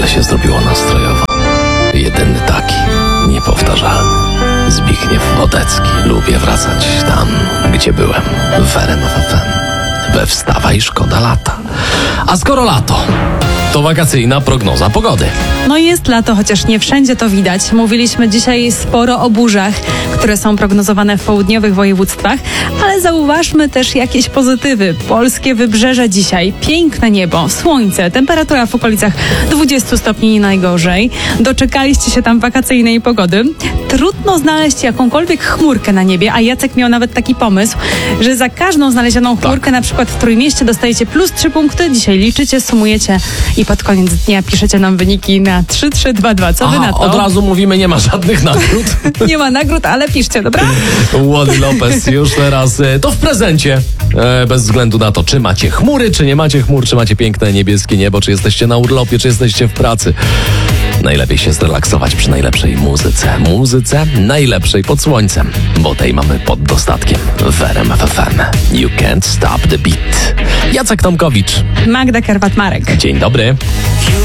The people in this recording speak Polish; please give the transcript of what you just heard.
ale się zrobiło nastrojowo. Jedyny taki, niepowtarzalny. Zbigniew Wodecki. Lubię wracać tam, gdzie byłem. W RMF FM. We Wstawaj, szkoda lata. A skoro lato, to wakacyjna prognoza pogody. No jest lato, chociaż nie wszędzie to widać. Mówiliśmy dzisiaj sporo o burzach, które są prognozowane w południowych województwach, ale zauważmy też jakieś pozytywy. Polskie wybrzeże dzisiaj, piękne niebo, słońce, temperatura w okolicach 20 stopni nie najgorzej. Doczekaliście się tam wakacyjnej pogody. Trudno znaleźć jakąkolwiek chmurkę na niebie, a Jacek miał nawet taki pomysł, że za każdą znalezioną chmurkę, na przykład w Trójmieście, dostajecie plus 3 punkty. Dzisiaj liczycie, sumujecie i pod koniec dnia piszecie nam wyniki na 3322. Co wy na to? Od razu mówimy, nie ma żadnych nagród. Nie ma nagród, ale piszcie, dobra? Wally Lopez już teraz to w prezencie. Bez względu na to, czy macie chmury, czy nie macie chmur, czy macie piękne niebieskie niebo, czy jesteście na urlopie, czy jesteście w pracy. Najlepiej się zrelaksować przy najlepszej muzyce. Muzyce najlepszej pod słońcem, bo tej mamy pod dostatkiem w RMF FM. You can't stop the beat. Jacek Tomkowicz. Magda Karwat-Marek. Dzień dobry.